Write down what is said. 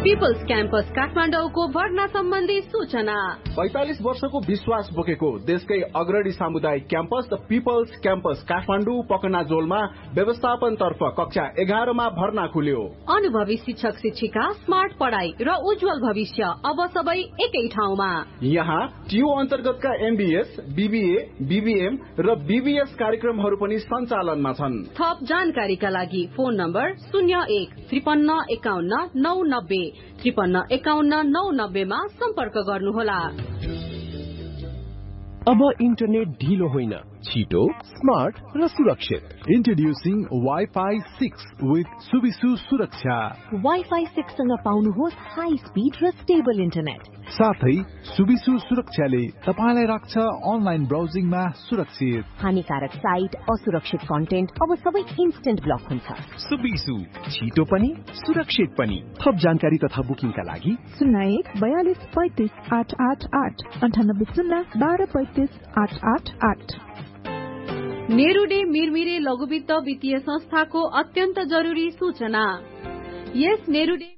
People's campus काठमाडौँको भर्ना सम्बन्धी सूचना। 45 वर्षको विश्वास बोकेको देशकै अग्रणी सामुदायिक campus the people's campus Kathmandu पकनाजोलमा व्यवस्थापन तर्फ कक्षा 11 मा भर्ना खुल्यो। अनुभवी शिक्षक शिक्षिका, स्मार्ट पढाइ र उज्जवल भविष्य अब सबै एकै ठाउँमा। यहाँ टियु अन्तर्गतका एमबीएस, बीबीए, बीबीएम र बीबीएस कार्यक्रमहरू पनि सञ्चालनमा छन्। थप जानकारीका लागि फोन नम्बर 01 53 51 990 53 51 990 मा सम्पर्क गर्नुहोला। अब इन्टरनेट ढिलो होइन, छिटो, स्मार्ट र सुरक्षित। Introducing Wi-Fi 6 with Subisu सुरक्षा। Wi-Fi 6 सँग पाउनुहोस् हाई स्पिड र स्टेबल इन्टरनेट। साथै सुबिसु सुरक्षाले तपाईलाई राख्छ अनलाइन ब्राउजिङमा सुरक्षित। हानिकारक साइट, असुरक्षित कन्टेन्ट अब सबै इन्स्टेन्ट ब्लक हुन्छ। सुबिसु, छिटो पनि सुरक्षित पनि। थप जानकारी तथा बुकिङका लागि 01 42 35 888 98 0 12 35 888। नेरुडे मिरमिरे लघुवित्त वित्तीय संस्थाको अत्यन्त जरुरी सूचना। यस नेरुडे